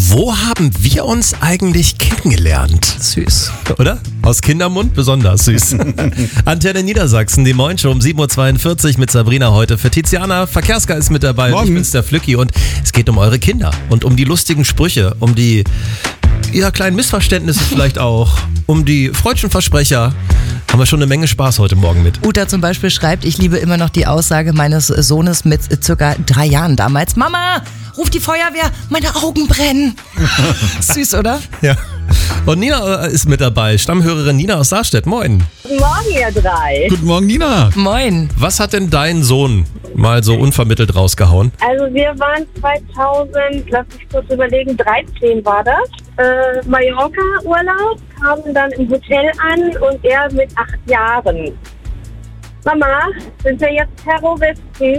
Wo haben wir uns eigentlich kennengelernt? Süß. Oder? Aus Kindermund besonders süß. Antenne Niedersachsen, die Moin-Show um 7.42 Uhr mit Sabrina heute. Für Tiziana Verkehrska ist mit dabei. Morgen. Ich bin's, der Flücki. Und es geht um eure Kinder und um die lustigen Sprüche, um die kleinen Missverständnisse vielleicht auch, um die freudschen Versprecher. Haben wir schon eine Menge Spaß heute Morgen mit. Uta zum Beispiel schreibt, ich liebe immer noch die Aussage meines Sohnes mit circa 3 Jahren damals. Mama, ruf die Feuerwehr, meine Augen brennen. Süß, oder? Ja. Und Nina ist mit dabei, Stammhörerin Nina aus Saarstedt. Moin. Guten Morgen, ihr drei. Guten Morgen, Nina. Moin. Was hat denn dein Sohn mal so unvermittelt rausgehauen? Also wir waren 2000, lass mich kurz überlegen, 13 war das. Mallorca-Urlaub, kamen dann im Hotel an und er mit 8 Jahren. Mama, sind wir jetzt Terroristen?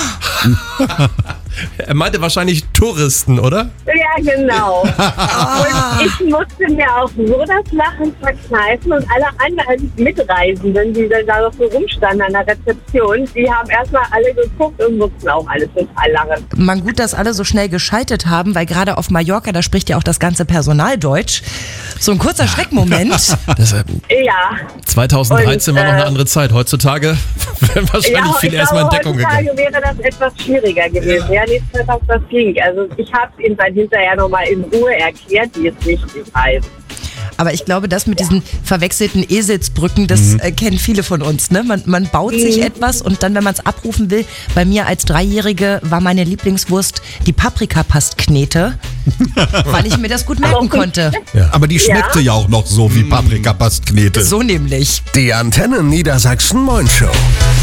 Er meinte wahrscheinlich Touristen, oder? Ja, genau. Und ich musste mir auch so das Lachen verkneifen und alle anderen Mitreisenden, die dann da noch so rumstanden an der Rezeption, die haben erstmal alle geguckt und mussten auch alle total lachen. Man gut, dass alle so schnell geschaltet haben, weil gerade auf Mallorca, da spricht ja auch das ganze Personal Deutsch. So ein kurzer Schreckmoment. Ja. 2013 war noch eine andere Zeit. Heutzutage wären wahrscheinlich viele erstmal in Deckung gegangen. Heutzutage wäre das etwas schwieriger gewesen. Ja, nicht, dass das ging. Also ich habe es ihm dann hinterher nochmal in Ruhe erklärt, wie es richtig heißt. Aber ich glaube, das mit diesen verwechselten Eselsbrücken, das kennen viele von uns. Ne? Man baut sich etwas und dann, wenn man es abrufen will, bei mir als 3-Jährige war meine Lieblingswurst die Paprikapastknete, weil ich mir das gut merken konnte. Ja. Aber die schmeckte ja auch noch so wie Paprikapastknete. So nämlich. Die Antenne Niedersachsen Moin-Show.